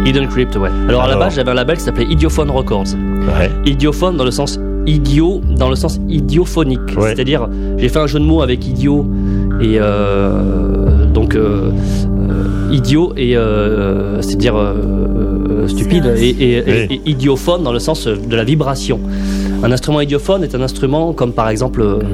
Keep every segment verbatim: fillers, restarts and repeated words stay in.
Hidden Crypt, ouais. Alors, Alors à la base, j'avais un label qui s'appelait Idiophone Records. Ouais. Idiophone dans le sens idiot, dans le sens idiophonique. Ouais. C'est-à-dire, j'ai fait un jeu de mots avec idiot et euh, donc euh, euh, idiot et euh, c'est-à-dire euh, stupide et, et, et, et, et idiophone dans le sens de la vibration. Un instrument idiophone est un instrument comme par exemple euh,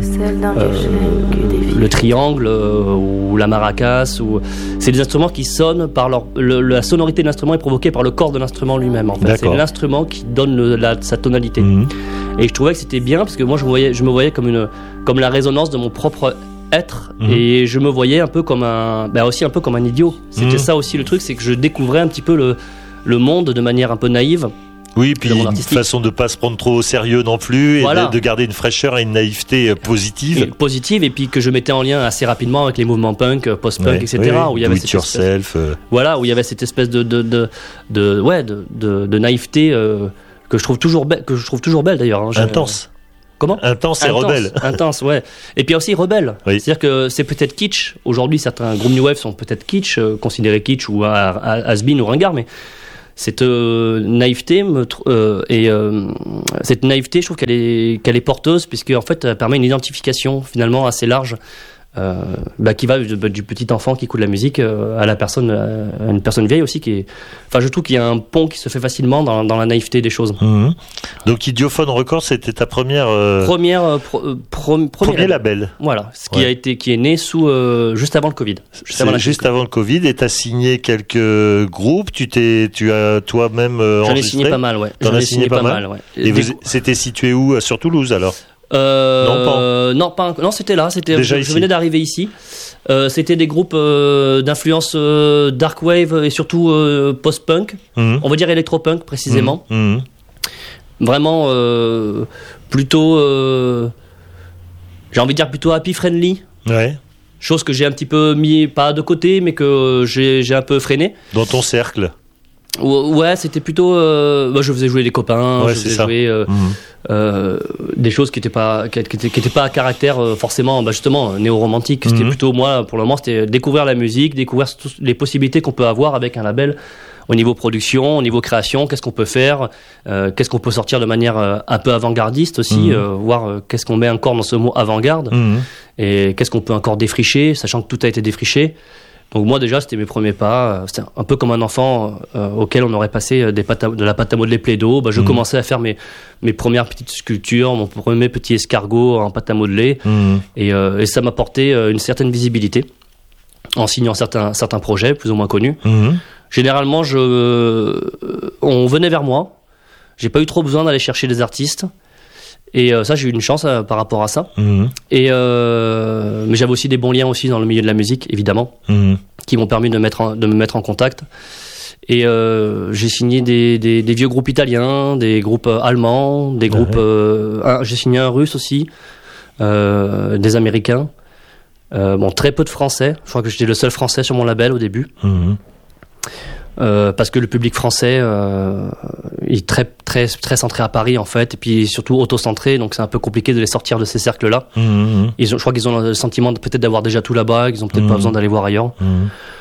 le triangle euh, ou la maracasse. Ou... C'est des instruments qui sonnent par leur... Le, la sonorité de l'instrument est provoquée par le corps de l'instrument lui-même. En fait. C'est l'instrument qui donne le, la, sa tonalité. Mmh. Et je trouvais que c'était bien parce que moi je me voyais, je me voyais comme, une, comme la résonance de mon propre être mmh. et je me voyais un peu comme un... Ben aussi un peu comme un idiot. C'était mmh. ça aussi le truc, c'est que je découvrais un petit peu le, le monde de manière un peu naïve. Oui, puis une façon de ne pas se prendre trop au sérieux non plus, et voilà. de, de garder une fraîcheur et une naïveté positive. Et positive, et puis que je mettais en lien assez rapidement avec les mouvements punk, post-punk, ouais, et cetera. Oui, où il y avait do it yourself. Espèce, voilà, où il y avait cette espèce de, de, de, de, ouais, de, de, de naïveté euh, que, je trouve toujours be- que je trouve toujours belle d'ailleurs. Hein. Intense. Comment ? Intense et rebelle. Intense, ouais. Et puis aussi rebelle. Oui. C'est-à-dire que c'est peut-être kitsch. Aujourd'hui, certains groupes New Wave sont peut-être kitsch, euh, considérés kitsch ou has-been ou ringard, mais cette euh, naïveté me, euh, et euh, cette naïveté, je trouve qu'elle est qu'elle est porteuse puisque en fait, elle permet une identification finalement assez large. Euh, bah, qui va du, du petit enfant qui écoute la musique euh, à la personne, à une personne vieille aussi qui est... Enfin, je trouve qu'il y a un pont qui se fait facilement dans, dans la naïveté des choses. Mmh. Donc, Idiophone Records, c'était ta première euh... première euh, pro, euh, pro, premier, premier label. label. Voilà, ce qui ouais. a été, qui est né sous euh, juste avant le Covid. Juste, avant, juste avant le Covid, et t'as signé quelques groupes. Tu t'es, tu as toi-même euh, enregistré. J'en ai signé pas mal, ouais. T'en J'en as ai signé, signé pas, pas mal. mal ouais. Et vous, c'était situé où ? Sur Toulouse alors ? Euh, non, pas. non, pas. Non, c'était là. C'était. Déjà je, ici. je venais d'arriver ici. Euh, c'était des groupes euh, d'influence euh, dark wave et surtout euh, post-punk. Mmh. On va dire électro-punk précisément. Mmh. Mmh. Vraiment euh, plutôt. Euh, j'ai envie de dire plutôt happy friendly. Ouais. Chose que j'ai un petit peu mis pas de côté, mais que j'ai, j'ai un peu freiné. Dans ton cercle. Ouais, c'était plutôt. Euh, bah, je faisais jouer des copains, ouais, je faisais c'est ça. jouer euh, mmh. euh, des choses qui n'étaient pas, qui étaient, qui étaient pas à caractère euh, forcément, bah, justement, néo-romantique. Mmh. C'était plutôt, moi, pour le moment, c'était découvrir la musique, découvrir les possibilités qu'on peut avoir avec un label au niveau production, au niveau création, qu'est-ce qu'on peut faire, euh, qu'est-ce qu'on peut sortir de manière euh, un peu avant-gardiste aussi, mmh. euh, voir euh, qu'est-ce qu'on met encore dans ce mot avant-garde, mmh. et qu'est-ce qu'on peut encore défricher, sachant que tout a été défriché. Donc moi déjà c'était mes premiers pas, c'était un peu comme un enfant euh, auquel on aurait passé des pâtes à, de la pâte à modeler Play-Doh. Bah, je mmh. commençais à faire mes, mes premières petites sculptures, mon premier petit escargot en pâte à modeler, mmh. et, euh, et ça m'apportait une certaine visibilité en signant certains, certains projets plus ou moins connus. Mmh. Généralement je, euh, on venait vers moi, j'ai pas eu trop besoin d'aller chercher des artistes. Et euh, ça, j'ai eu une chance euh, par rapport à ça. Mmh. Et euh, mais j'avais aussi des bons liens aussi dans le milieu de la musique, évidemment, mmh. qui m'ont permis de, mettre en, de me mettre en contact. Et euh, j'ai signé des, des, des vieux groupes italiens, des groupes allemands, des groupes. Ouais. Euh, un, j'ai signé un russe aussi, euh, des Américains. Euh, bon, très peu de Français. Je crois que j'étais le seul Français sur mon label au début. Mmh. Euh, parce que le public français euh, est très, très, très centré à Paris en fait, et puis surtout auto-centré, donc c'est un peu compliqué de les sortir de ces cercles-là. Mmh. Ils ont, je crois qu'ils ont le sentiment de, peut-être d'avoir déjà tout là-bas, qu'ils ont peut-être mmh. pas besoin d'aller voir ailleurs. Mmh.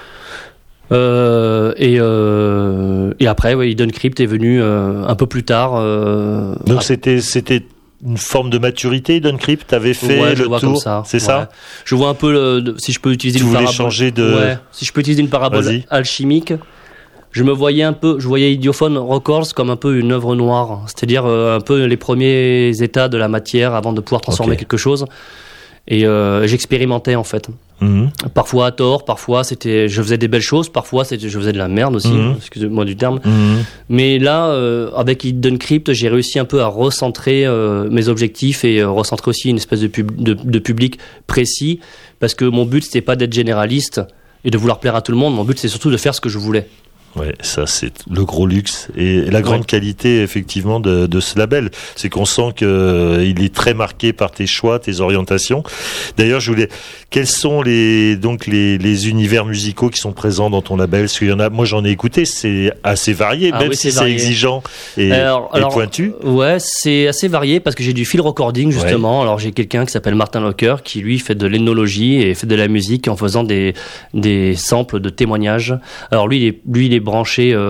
Euh, et, euh, et après, ouais, Hidden Crypt est venu euh, un peu plus tard. Euh, donc c'était, c'était une forme de maturité, Hidden Crypt, t'avais fait ouais, le je le vois tour, comme ça. c'est ouais. ça. Je vois un peu, le, de, si je peux utiliser tu une voulais parabole. changer de. Ouais, si je peux utiliser une parabole Vas-y. alchimique. Je me voyais un peu, je voyais Idiophone Records comme un peu une œuvre noire, c'est-à-dire euh, un peu les premiers états de la matière avant de pouvoir transformer okay. quelque chose. Et euh, j'expérimentais en fait. Mmh. Parfois à tort, parfois c'était, je faisais des belles choses, parfois c'était, je faisais de la merde aussi, mmh. excusez-moi du terme. Mmh. Mais là, euh, avec Hidden Crypt, j'ai réussi un peu à recentrer euh, mes objectifs et euh, recentrer aussi une espèce de, pub, de, de public précis, parce que mon but c'était pas d'être généraliste et de vouloir plaire à tout le monde. Mon but c'est surtout de faire ce que je voulais. Ouais, ça c'est le gros luxe et la grande ouais. qualité effectivement de, de ce label, c'est qu'on sent que euh, il est très marqué par tes choix, tes orientations. D'ailleurs, je voulais, quels sont les donc les, les univers musicaux qui sont présents dans ton label? Parce qu'il y en a, moi j'en ai écouté, c'est assez varié, ah, même oui, si c'est, c'est exigeant et, alors, et alors, pointu. Ouais, c'est assez varié parce que j'ai du field recording justement. Ouais. Alors j'ai quelqu'un qui s'appelle Martin Locker qui lui fait de l'ethnologie et fait de la musique en faisant des des samples de témoignages. Alors lui, il est lui il est branché euh,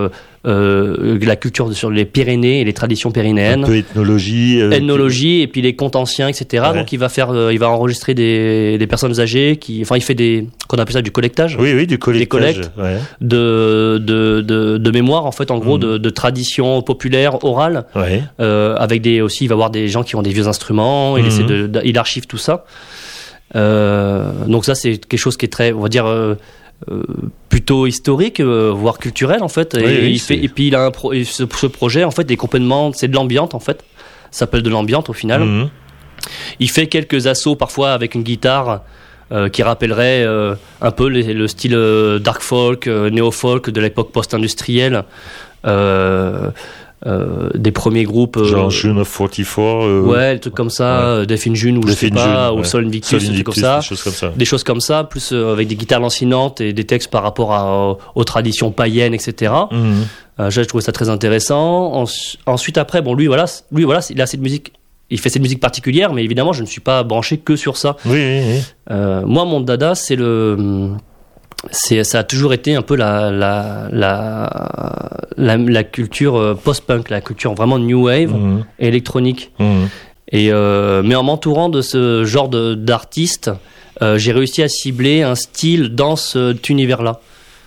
euh, la culture sur les Pyrénées et les traditions pyrénéennes. Un peu ethnologie. Euh, ethnologie, et puis les contes anciens, et cetera. Ouais. Donc il va faire, euh, il va enregistrer des, des personnes âgées, qui, enfin il fait des, qu'on appelle ça du collectage. Oui, oui, du collectage. Des collectes ouais. de, de, de, de mémoire, en fait, en gros, mmh. de, de traditions populaires, orales. Ouais. Euh, avec des, aussi, il va voir des gens qui ont des vieux instruments, il mmh. essaie de, de, il archive tout ça. Euh, donc ça, c'est quelque chose qui est très, on va dire, euh, euh, plutôt historique, euh, voire culturel, en fait. Et, oui, oui, il fait, et puis il a un pro, ce, ce projet, en fait, est complètement, c'est de l'ambiance, en fait. Ça s'appelle de l'ambiance, au final. Mmh. Il fait quelques assauts, parfois, avec une guitare, euh, qui rappellerait euh, un peu les, le style euh, dark folk, euh, néo-folk de l'époque post-industrielle. Euh, Euh, des premiers groupes euh, genre June of quarante-quatre euh, ouais des trucs comme ça, ouais. Death in June ou Death je sais pas June, ou ouais. Sol Invictus, Sol Invictus, comme ça. des choses comme ça des choses comme ça plus euh, avec des guitares lancinantes et des textes par rapport à, aux, aux traditions païennes, etc. Mm-hmm. euh, j'ai trouvé ça très intéressant. En, ensuite après bon lui voilà lui voilà il a cette musique, il fait cette musique particulière, mais évidemment je ne suis pas branché que sur ça. Oui, oui, oui. Euh, moi mon dada c'est le C'est, ça a toujours été un peu la, la, la, la, la culture post-punk, la culture vraiment new wave, mmh. électronique. Mmh. Et, euh, mais en m'entourant de ce genre de, d'artistes, euh, j'ai réussi à cibler un style dans cet univers-là.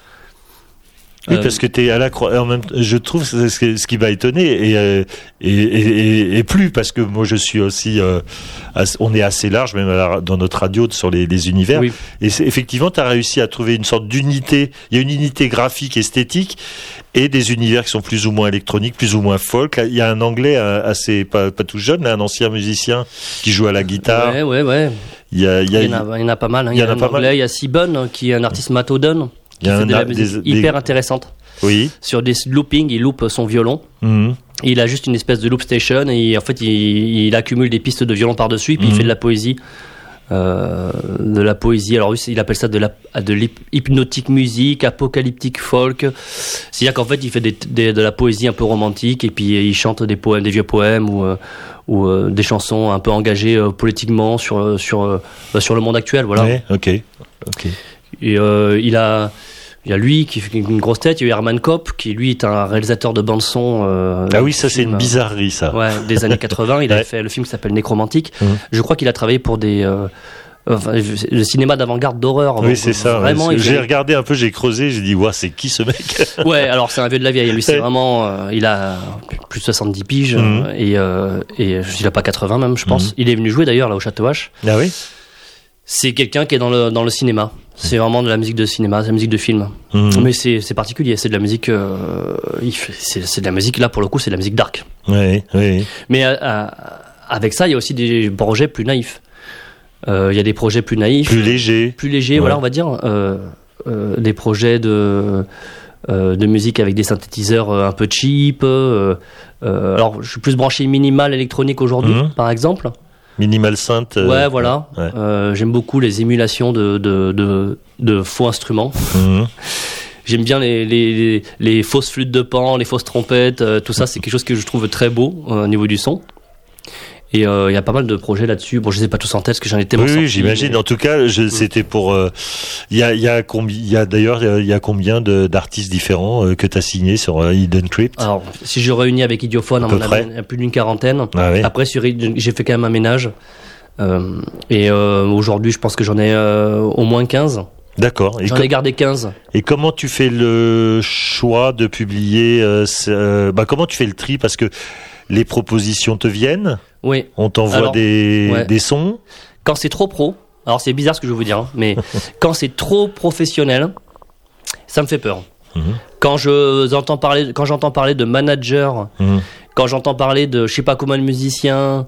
Oui, parce que t'es à la croix. En même, je trouve ce, ce qui va étonner et, et, et, et plus parce que moi je suis aussi, euh, assez, on est assez large même la, dans notre radio sur les, les univers. Oui. Et c'est, effectivement, t'as réussi à trouver une sorte d'unité. Il y a une unité graphique, esthétique, et des univers qui sont plus ou moins électroniques, plus ou moins folk. Il y a un Anglais assez pas, pas tout jeune, un ancien musicien qui joue à la guitare. Ouais, ouais, ouais. Il y a, il y a, il y en a, il y en a pas mal. Hein. Il y, y en a, a un Anglais, mal. Il y a Seaburn qui est un artiste Matodon. Il y a fait un, de la musique des, hyper des... intéressante. Oui. Sur des loopings, il loupe son violon. Mmh. Il a juste une espèce de loop station et en fait, il, il accumule des pistes de violon par-dessus, puis mmh. il fait de la poésie. Euh, de la poésie, alors il appelle ça de la de l'hypnotique musique, apocalyptique folk. C'est-à-dire qu'en fait, il fait des, des, de la poésie un peu romantique et puis il chante des poèmes, des vieux poèmes ou, euh, ou euh, des chansons un peu engagées euh, politiquement sur sur euh, sur le monde actuel. Voilà. Ouais, ok, ok. Et euh, il a Il y a lui qui fait une grosse tête, il y a eu Herman Kopp qui lui est un réalisateur de bande-son. Euh, ah oui, ça film, c'est une bizarrerie ça. Ouais, des années quatre-vingts, il a ouais. fait le film qui s'appelle Nécromantique. Mmh. Je crois qu'il a travaillé pour des euh, enfin, le cinéma d'avant-garde d'horreur. Oui, donc, c'est ça. Vraiment, ouais. J'ai fait... regardé un peu, j'ai creusé, j'ai dit ouais, c'est qui ce mec? Ouais, alors c'est un vieux de la vieille. Lui, c'est vraiment, euh, il a plus de soixante-dix piges mmh. et euh, et il a pas quatre-vingts même, je pense. Mmh. Il est venu jouer d'ailleurs là au Château H. Ah oui. C'est quelqu'un qui est dans le dans le cinéma. C'est vraiment de la musique de cinéma, c'est de la musique de film. Mmh. Mais c'est c'est particulier, c'est de la musique euh, il fait, c'est c'est de la musique là pour le coup, c'est de la musique dark. Oui, oui. Mais euh, avec ça, il y a aussi des projets plus naïfs. Euh, il y a des projets plus naïfs, plus légers. Plus légers, ouais. Voilà, on va dire euh, euh, des projets de euh, de musique avec des synthétiseurs un peu cheap euh, euh, alors je suis plus branché minimal électronique aujourd'hui mmh. par exemple. Minimal synth. Euh, ouais, voilà. Ouais. Euh, j'aime beaucoup les émulations de, de, de, de faux instruments. Mmh. J'aime bien les, les, les, les fausses flûtes de pan, les fausses trompettes, euh, tout ça, c'est quelque chose que je trouve très beau euh, au niveau du son. Et il euh, y a pas mal de projets là-dessus. Bon, je les ai pas tous en tête parce que j'en ai tellement oui, sorti. Oui, j'imagine. Mais... En tout cas, je, c'était pour. Il euh, y a, il y a combien. Il y a d'ailleurs, il y a combien de, d'artistes différents euh, que tu as signés sur euh, Hidden Crypt? Alors, si je réunis avec Idiophone, on a plus d'une quarantaine. Ah, oui. Après, sur j'ai fait quand même un ménage. Euh, et euh, aujourd'hui, je pense que j'en ai euh, au moins quinze. D'accord. Et J'en com- ai gardé quinze. Et comment tu fais le choix de publier euh, euh, bah, comment tu fais le tri? Parce que les propositions te viennent. Oui. On t'envoie alors, des, ouais. des sons. Quand c'est trop pro, alors c'est bizarre ce que je vais vous dire, hein, mais quand c'est trop professionnel, ça me fait peur. Mmh. Quand je entends parler, quand j'entends parler de manager, mmh. quand j'entends parler de je sais pas combien de musiciens,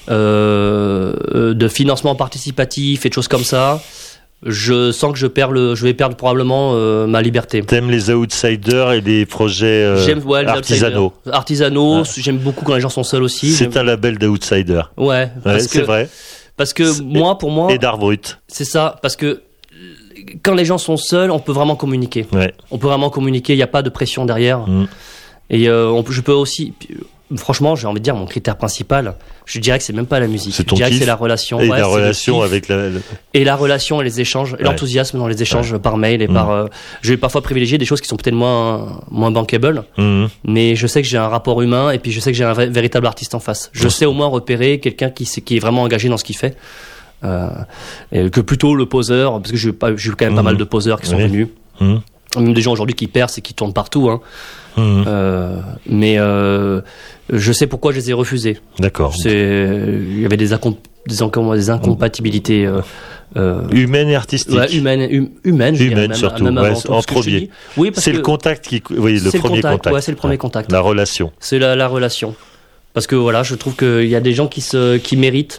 euh, de financement participatif et de choses comme ça, je sens que je perds le, je vais perdre probablement euh, ma liberté. T'aimes les outsiders et les projets euh, j'aime, ouais, les artisanaux. Artisanaux, ah. J'aime beaucoup quand les gens sont seuls aussi. C'est j'aime... un label d'outsider. Ouais, parce ouais c'est que, vrai. Parce que c'est... moi, pour moi, et d'art brut. C'est ça, parce que quand les gens sont seuls, on peut vraiment communiquer. Ouais. On peut vraiment communiquer. Il n'y a pas de pression derrière. Mm. Et euh, on peut, je peux aussi. franchement, j'ai envie de dire, mon critère principal, je dirais que c'est même pas la musique. C'est ton je dirais kiff. que c'est la relation. Et ouais, la relation avec la... Et la relation et les échanges, et ouais. l'enthousiasme dans les échanges ouais. par mail et mmh. par... Euh, je vais parfois privilégier des choses qui sont peut-être moins, moins bankable, mmh. mais je sais que j'ai un rapport humain et puis je sais que j'ai un vrai, véritable artiste en face. Je mmh. sais au moins repérer quelqu'un qui, qui est vraiment engagé dans ce qu'il fait, euh, et que plutôt le poseur, parce que j'ai eu quand même mmh. pas mal de poseurs qui sont oui. venus. Mmh. Même des gens aujourd'hui qui percent et qui tournent partout, hein. Mmh. Euh, mais euh, je sais pourquoi je les ai refusés. D'accord. Il y avait des, incom- des, incom- des incompatibilités euh, euh, humaines et artistiques. Ouais, humaines, hum, humaines, humaines même, surtout. Même ouais, en premier. Oui, c'est le contact qui, oui, le c'est premier le contact. contact. Ouais, c'est le premier ouais. contact. La relation. C'est la, la relation. Parce que voilà, je trouve qu'il y a des gens qui se, qui méritent,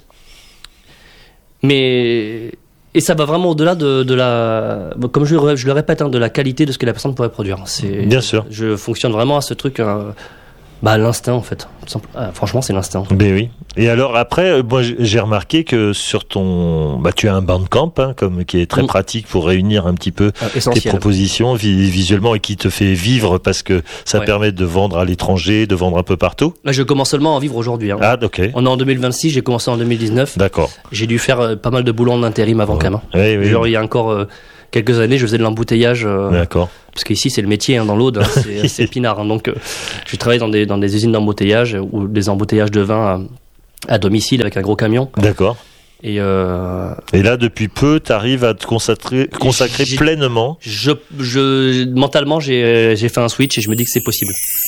mais et ça va vraiment au-delà de, de la, comme je, je le répète, hein, de la qualité de ce que la personne pourrait produire. C'est, bien sûr. Je fonctionne vraiment à ce truc, euh, bah l'instinct en fait. Ah, franchement, c'est l'instinct. Ben oui. Et alors après, moi j'ai remarqué que sur ton, bah tu as un Bandcamp, hein, comme qui est très mmh. pratique pour réunir un petit peu ah, tes propositions vi- visuellement et qui te fait vivre parce que ça ouais. permet de vendre à l'étranger, de vendre un peu partout. Là, je commence seulement à en vivre aujourd'hui. Hein. Ah, ok. On est en deux mille vingt-six, j'ai commencé en deux mille dix-neuf. D'accord. J'ai dû faire euh, pas mal de boulot en intérim avant ouais. quand même. Oui, oui. Genre il y a encore euh, quelques années, je faisais de l'embouteillage. Euh, D'accord. Parce qu'ici, c'est le métier, hein, dans l'Aude, hein, c'est, c'est pinard. Hein, donc, euh, je travaille dans des, dans des usines d'embouteillage ou des embouteillages de vin à, à domicile avec un gros camion. D'accord. Et, euh, et là, depuis peu, tu arrives à te consacrer, consacrer pleinement. Je, je, mentalement, j'ai, j'ai fait un switch et je me dis que c'est possible.